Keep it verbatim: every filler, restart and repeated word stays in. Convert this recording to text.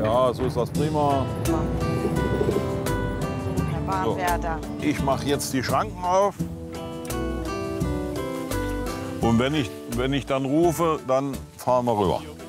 Ja, so ist das prima. Wunderbar, So. Werder. Ich mache jetzt die Schranken auf. Und wenn ich, wenn ich dann rufe, dann fahren wir rüber.